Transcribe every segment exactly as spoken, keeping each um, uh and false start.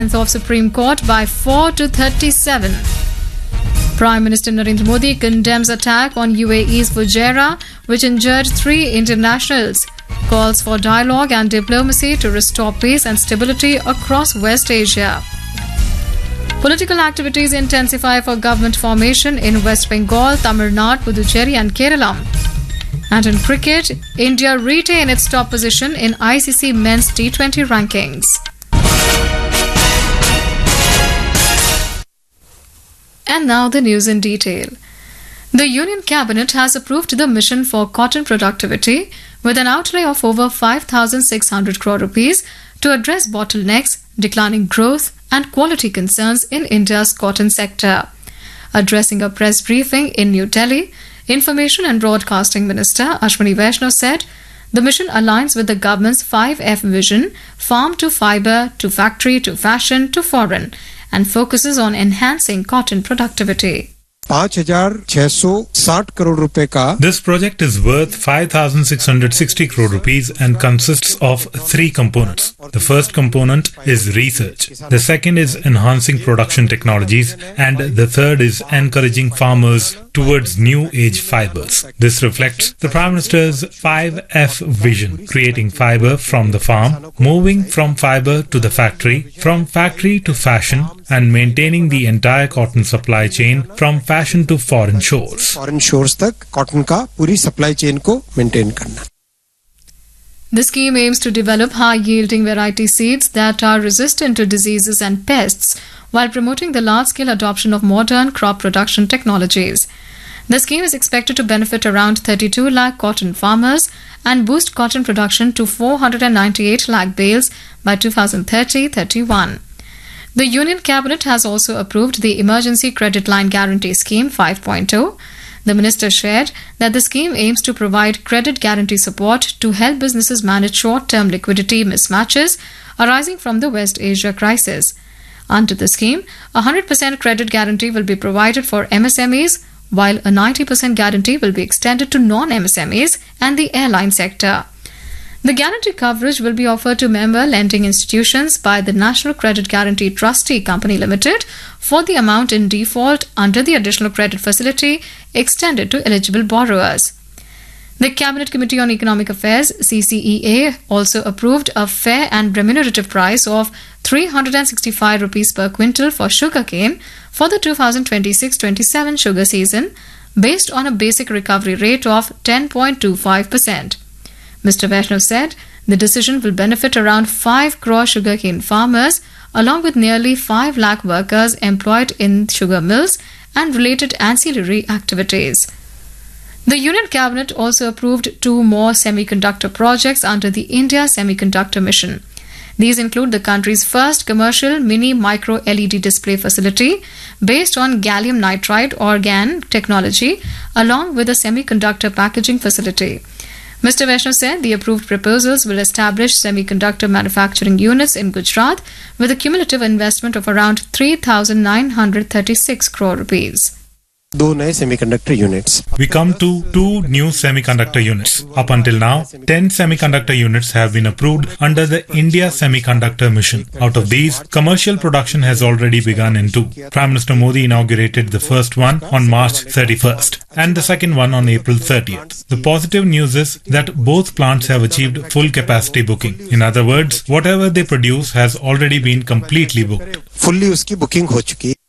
of Supreme Court by four to thirty-seven. Prime Minister Narendra Modi condemns attack on U A E's Fujairah, which injured three internationals. Calls for dialogue and diplomacy to restore peace and stability across West Asia. Political activities intensify for government formation in West Bengal, Tamil Nadu, Puducherry and Kerala. And in cricket, India retain its top position in I C C Men's T twenty rankings. And now the news in detail. The Union Cabinet has approved the mission for cotton productivity with an outlay of over five thousand six hundred crore rupees to address bottlenecks, declining growth and quality concerns in India's cotton sector. Addressing a press briefing in New Delhi, Information and Broadcasting Minister Ashwini Vaishnaw said the mission aligns with the government's five F vision, farm to fibre, to factory, to fashion, to foreign, and focuses on enhancing cotton productivity. पाँच हजार छह सौ साठ करोड़ रुपए का This project is worth five thousand six hundred sixty crore rupees and consists of three components. The first component is research. The second is enhancing production technologies, and the third is encouraging farmers towards new age fibers. This reflects the Prime Minister's five F vision, creating fiber from the farm, moving from fiber to the factory, from factory to fashion, and maintaining the entire cotton supply chain from fashion to foreign shores. Foreign shores तक cotton का पूरी supply chain को maintain करना. The scheme aims to develop high-yielding variety seeds that are resistant to diseases and pests while promoting the large-scale adoption of modern crop production technologies. The scheme is expected to benefit around thirty-two lakh cotton farmers and boost cotton production to four hundred ninety-eight lakh bales by two thousand thirty to thirty-one. The Union Cabinet has also approved the Emergency Credit Line Guarantee Scheme five point oh. The minister shared that the scheme aims to provide credit guarantee support to help businesses manage short-term liquidity mismatches arising from the West Asia crisis. Under the scheme, a one hundred percent credit guarantee will be provided for M S M Es, while a ninety percent guarantee will be extended to non-M S M Es and the airline sector. The guarantee coverage will be offered to member lending institutions by the National Credit Guarantee Trustee Company Limited for the amount in default under the additional credit facility extended to eligible borrowers. The Cabinet Committee on Economic Affairs (C C E A) also approved a fair and remunerative price of three hundred sixty-five rupees per quintal for sugarcane for the two thousand twenty-six twenty-seven sugar season, based on a basic recovery rate of ten point two five percent. Mister Vaishnaw said the decision will benefit around five crore sugarcane farmers, along with nearly five lakh workers employed in sugar mills and related ancillary activities. The Union Cabinet also approved two more semiconductor projects under the India Semiconductor Mission. These include the country's first commercial mini micro L E D display facility based on gallium nitride or GaN technology, along with a semiconductor packaging facility. Mister Vaishnaw said the approved proposals will establish semiconductor manufacturing units in Gujarat with a cumulative investment of around three thousand nine hundred thirty-six crore rupees. दो नए semiconductor units. We come to two new semiconductor units. Up until now, ten semiconductor units have been approved under the India Semiconductor Mission. Out of these, commercial production has already begun in two. Prime Minister Modi inaugurated the first one on March thirty-first and the second one on April thirtieth. The positive news is that both plants have achieved full capacity booking. In other words, whatever they produce has already been completely booked. Fully उसकी booking हो चुकी है.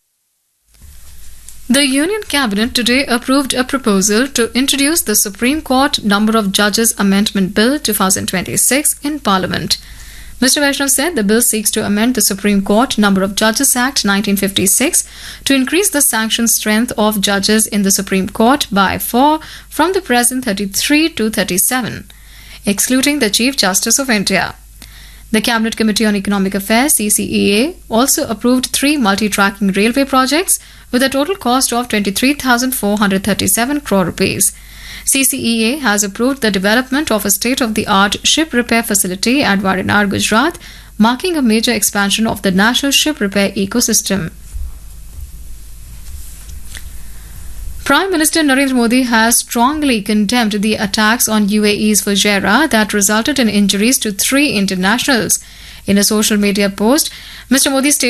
The Union Cabinet today approved a proposal to introduce the Supreme Court Number of Judges Amendment Bill twenty twenty-six in Parliament. Mister Vaishnaw said the bill seeks to amend the Supreme Court Number of Judges Act nineteen fifty-six to increase the sanction strength of judges in the Supreme Court by four from the present thirty-three to thirty-seven, excluding the Chief Justice of India. The Cabinet Committee on Economic Affairs (C C E A) also approved three multi-tracking railway projects with a total cost of twenty-three thousand four hundred thirty-seven crore rupees. C C E A has approved the development of a state-of-the-art ship repair facility at Vadinar, Gujarat, marking a major expansion of the national ship repair ecosystem. Prime Minister Narendra Modi has strongly condemned the attacks on U A E's Fujairah that resulted in injuries to three internationals, In a social media post, Mister Modi stated